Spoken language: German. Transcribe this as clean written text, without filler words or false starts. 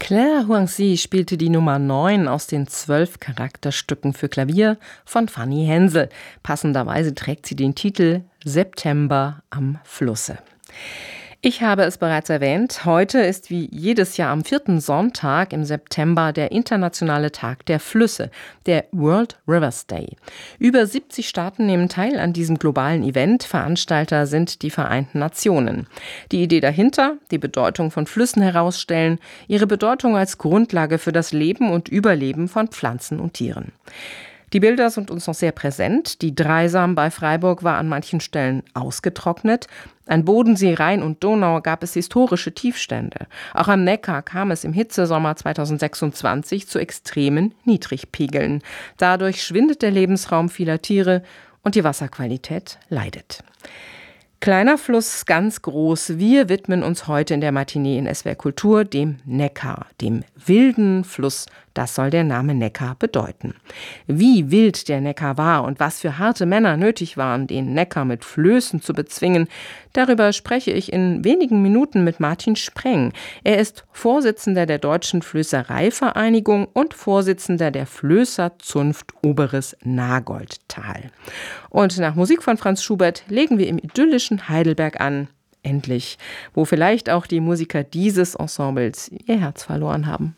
Claire Huangzi spielte die Nummer 9 aus den 12 Charakterstücken für Klavier von Fanny Hensel. Passenderweise trägt sie den Titel September am Flusse. Ich habe es bereits erwähnt, heute ist wie jedes Jahr am 4. Sonntag im September der internationale Tag der Flüsse, der World Rivers Day. Über 70 Staaten nehmen teil an diesem globalen Event, Veranstalter sind die Vereinten Nationen. Die Idee dahinter, die Bedeutung von Flüssen herausstellen, ihre Bedeutung als Grundlage für das Leben und Überleben von Pflanzen und Tieren. Die Bilder sind uns noch sehr präsent. Die Dreisam bei Freiburg war an manchen Stellen ausgetrocknet. An Bodensee, Rhein und Donau gab es historische Tiefstände. Auch am Neckar kam es im Hitzesommer 2026 zu extremen Niedrigpegeln. Dadurch schwindet der Lebensraum vieler Tiere und die Wasserqualität leidet. Kleiner Fluss, ganz groß. Wir widmen uns heute in der Matinee in SWR Kultur dem Neckar, dem wilden Fluss. Das soll der Name Neckar bedeuten. Wie wild der Neckar war und was für harte Männer nötig waren, den Neckar mit Flößen zu bezwingen, darüber spreche ich in wenigen Minuten mit Martin Spreng. Er ist Vorsitzender der Deutschen Flößereivereinigung und Vorsitzender der Flößerzunft Oberes Nagoldtal. Und nach Musik von Franz Schubert legen wir im idyllischen Heidelberg an. Endlich, wo vielleicht auch die Musiker dieses Ensembles ihr Herz verloren haben.